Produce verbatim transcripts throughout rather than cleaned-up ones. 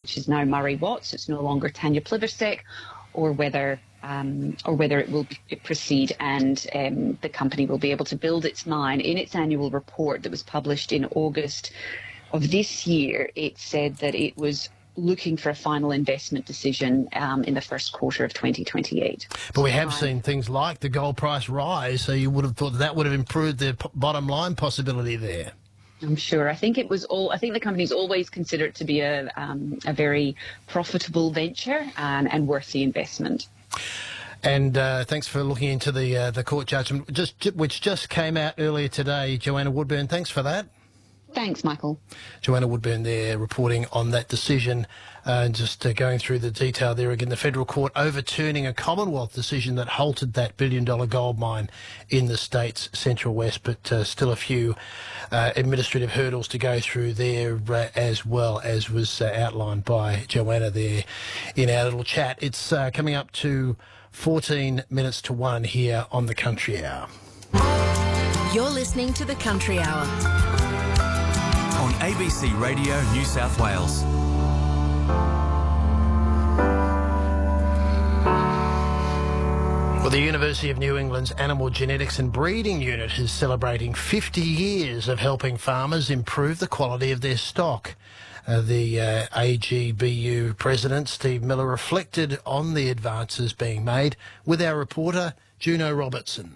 which is now Murray Watts. It's no longer Tanya Plibersek, or whether um, or whether it will be, proceed and um, the company will be able to build its mine. In its annual report that was published in August of this year, it said that it was looking for a final investment decision um, in the first quarter of twenty twenty-eight. But we have seen things like the gold price rise, so you would have thought that would have improved the p- bottom line possibility there. I'm sure. I think it was all. I think the company's always considered it to be a um, a very profitable venture and, and worth the investment. And uh, thanks for looking into the uh, the court judgment, just which just came out earlier today, Joanna Woodburn. Thanks for that. Thanks, Michael. Joanna Woodburn there reporting on that decision, uh, and just uh, going through the detail there again. The federal court overturning a Commonwealth decision that halted that billion-dollar gold mine in the state's Central West, but uh, still a few uh, administrative hurdles to go through there uh, as well, as was uh, outlined by Joanna there in our little chat. It's uh, coming up to fourteen minutes to one here on the Country Hour. You're listening to the Country Hour on A B C Radio New South Wales. Well, the University of New England's Animal Genetics and Breeding Unit is celebrating fifty years of helping farmers improve the quality of their stock. Uh, the uh, A G B U president, Steve Miller, reflected on the advances being made with our reporter, Juno Robertson.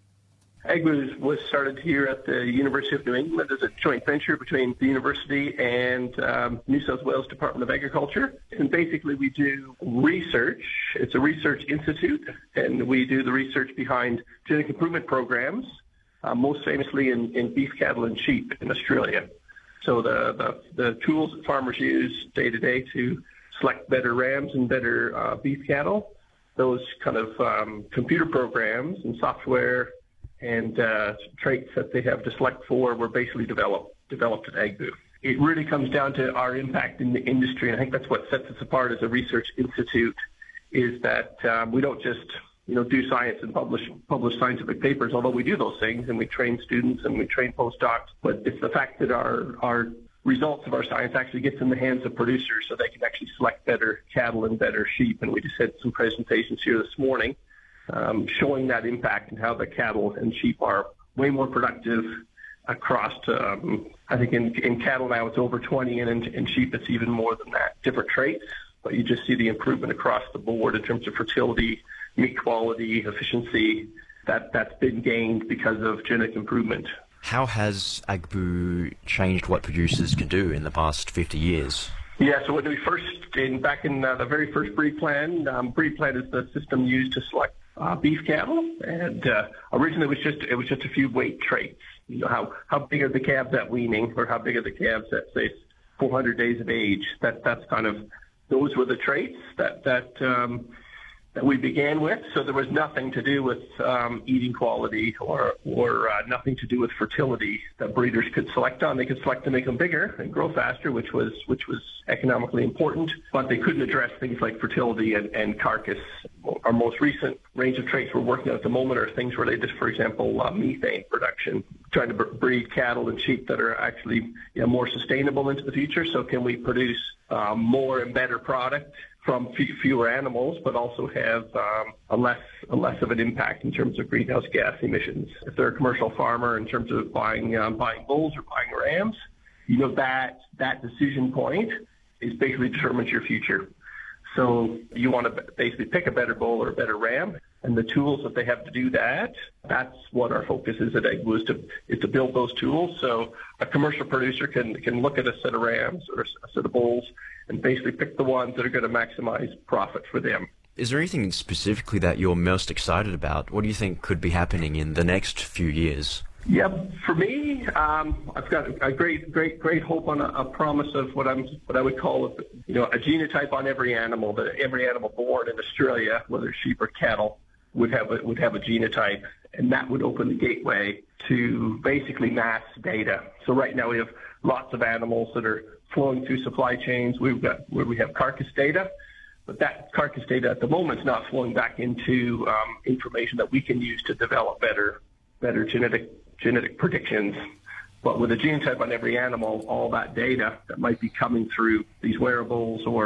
AgBoo was started here at the University of New England as a joint venture between the university and um, New South Wales Department of Agriculture. And basically we do research. It's a research institute, and we do the research behind genetic improvement programs, uh, most famously in, in beef cattle and sheep in Australia. So the, the, the tools that farmers use day to day to select better rams and better uh, beef cattle, those kind of um, computer programs and software and uh, traits that they have to select for were basically developed developed at AgBoo. It really comes down to our impact in the industry, and I think that's what sets us apart as a research institute, is that um, we don't just you know do science and publish publish scientific papers, although we do those things and we train students and we train postdocs, but it's the fact that our our results of our science actually gets in the hands of producers so they can actually select better cattle and better sheep. And we just had some presentations here this morning Um, showing that impact and how the cattle and sheep are way more productive across, um, I think in, in cattle now it's over twenty, and in, in sheep it's even more than that. Different traits, but you just see the improvement across the board in terms of fertility, meat quality, efficiency. That, that's been gained because of genetic improvement. How has AgBoo changed what producers can do in the past fifty years? Yeah, so when we first, in, back in uh, the very first breed plan, um, breed plan is the system used to select Uh, beef cattle, and uh, originally it was just it was just a few weight traits. You know, how how big are the calves at weaning, or how big are the calves at say four hundred days of age? That that's kind of those were the traits that that um, that we began with. So there was nothing to do with um, eating quality or or uh, nothing to do with fertility that breeders could select on. They could select to make them bigger and grow faster, which was which was economically important, but they couldn't address things like fertility and, and carcass. Our most recent range of traits we're working on at the moment are things related to, for example, uh, methane production, trying to breed cattle and sheep that are actually you know, more sustainable into the future. So can we produce um, more and better product from f- fewer animals, but also have um, a less a less of an impact in terms of greenhouse gas emissions? If they're a commercial farmer, in terms of buying um, buying bulls or buying rams, you know that that decision point is basically determines your future. So you want to basically pick a better bull or a better ram, and the tools that they have to do that, that's what our focus is at AgBoo, is to, is to build those tools. So a commercial producer can, can look at a set of rams or a set of bulls and basically pick the ones that are going to maximize profit for them. Is there anything specifically that you're most excited about? What do you think could be happening in the next few years? Yeah, for me, um, I've got a great, great, great hope on a, a promise of what I'm, what I would call, a, you know, a genotype on every animal. That every animal born in Australia, whether sheep or cattle, would have a, would have a genotype, and that would open the gateway to basically mass data. So right now we have lots of animals that are flowing through supply chains. We've got where we have carcass data, but that carcass data at the moment is not flowing back into um, information that we can use to develop better, better genetic. genetic predictions. But with a genotype on every animal, all that data that might be coming through these wearables or